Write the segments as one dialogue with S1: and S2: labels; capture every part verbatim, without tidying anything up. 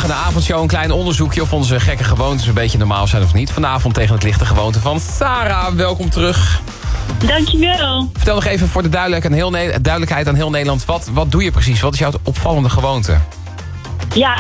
S1: Goedemorgen, de avondshow. Een klein onderzoekje of onze gekke gewoontes een beetje normaal zijn of niet. Vanavond tegen het lichte gewoonte van Sarah. Welkom terug.
S2: Dankjewel.
S1: Vertel nog even voor de duidelijk heel ne- duidelijkheid aan heel Nederland. Wat, wat doe je precies? Wat is jouw opvallende gewoonte?
S2: Ja.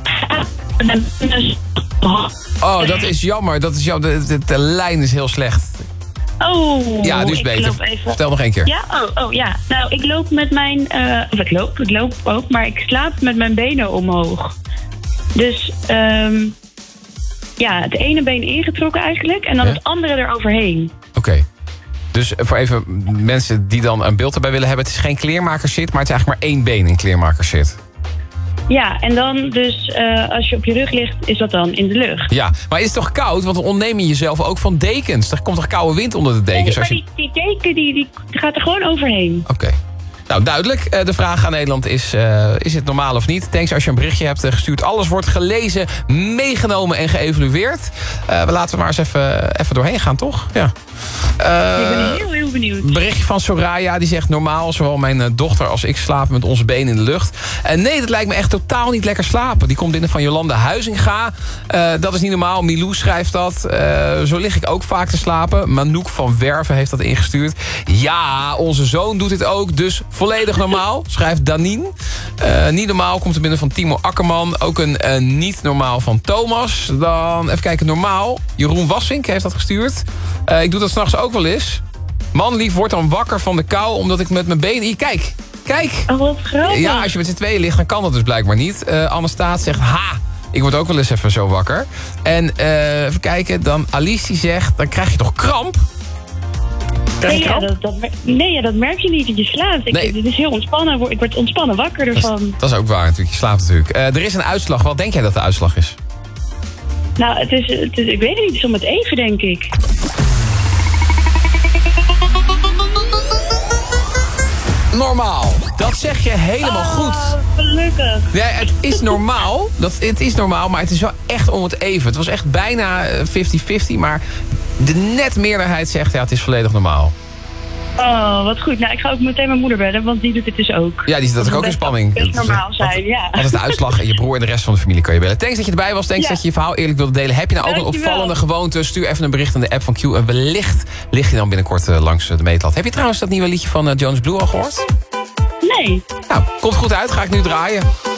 S1: Oh, dat is jammer. Dat is jammer. De, de, de lijn is heel slecht.
S2: Oh,
S1: ja, nu is
S2: ik
S1: beter.
S2: loop even.
S1: Vertel nog één keer.
S2: Ja, oh, oh ja. Nou, ik loop met mijn... Uh, of ik loop, ik loop ook, maar ik slaap met mijn benen omhoog. Dus, um, ja, het ene been ingetrokken eigenlijk en dan
S1: ja?
S2: het andere eroverheen.
S1: Oké. Okay. Dus voor even mensen die dan een beeld erbij willen hebben... het is geen kleermakerszit, maar het is eigenlijk maar één been in kleermakerszit.
S2: Ja, en dan dus uh, als je op je rug ligt, is dat dan in de lucht.
S1: Ja, maar is het toch koud? Want dan ontneem je jezelf ook van dekens. Er komt toch koude wind onder de dekens?
S2: Nee, maar
S1: als je...
S2: die, die deken die, die gaat er gewoon overheen.
S1: Oké. Okay. Nou, duidelijk. De vraag aan Nederland is, uh, is het normaal of niet? Thanks als je een berichtje hebt gestuurd. Alles wordt gelezen, meegenomen en geëvalueerd. Uh, we laten we maar eens even, even doorheen gaan, toch? Ja.
S2: Uh, ik ben heel, heel benieuwd.
S1: Berichtje van Soraya, die zegt normaal, zowel mijn dochter als ik slapen met onze benen in de lucht. En nee, dat lijkt me echt totaal niet lekker slapen. Die komt binnen van Jolanda Huizinga. Uh, dat is niet normaal. Milou schrijft dat. Uh, zo lig ik ook vaak te slapen. Manouk van Werven heeft dat ingestuurd. Ja, onze zoon doet dit ook, dus volledig normaal, schrijft Danien. Uh, niet normaal komt er binnen van Timo Akkerman. Ook een uh, niet normaal van Thomas. Dan even kijken, normaal. Jeroen Wassink heeft dat gestuurd. Uh, ik doe dat s'nachts ook wel eens. Man lief wordt dan wakker van de kou omdat ik met mijn benen... Hier, kijk, kijk.
S2: Oh, wat grappig.
S1: Ja, als je met z'n tweeën ligt, dan kan dat dus blijkbaar niet. Uh, Anne Staat zegt, ha, ik word ook wel eens even zo wakker. En uh, even kijken, dan Alice die zegt, dan krijg je toch kramp?
S2: Nee ja, dat, dat, nee, ja, dat merk je niet dat je slaapt. Ik, nee. Het is heel ontspannen. Ik word ontspannen wakker ervan.
S1: Dat is, dat is ook waar natuurlijk. Je slaapt natuurlijk. Uh, er is een uitslag. Wat denk jij dat de uitslag is?
S2: Nou, het is, het is, ik weet het niet. Het is om het even, denk ik.
S1: Normaal. Dat zeg je helemaal
S2: oh,
S1: goed.
S2: Gelukkig.
S1: Ja, het is normaal. Dat, het is normaal, maar het is wel echt om het even. Het was echt bijna vijftig vijftig, maar de net meerderheid zegt ja, het is volledig normaal.
S2: Oh, wat goed. Nou, ik ga ook meteen mijn moeder bellen, want die doet het dus ook.
S1: Ja, die zit dat ook in spanning.
S2: Het is normaal zijn, ja.
S1: Wat is de uitslag? En je broer en de rest van de familie kan je bellen. Thanks dat je erbij was. Thanks ja. dat je je verhaal eerlijk wilde delen. Heb je nou ook een opvallende gewoonte? Stuur even een bericht aan de app van Q. En wellicht ligt je dan binnenkort uh, langs de meetlat. Heb je trouwens dat nieuwe liedje van uh, Jonas Blue al gehoord?
S2: Nee.
S1: Nou, komt goed uit. Ga ik nu draaien.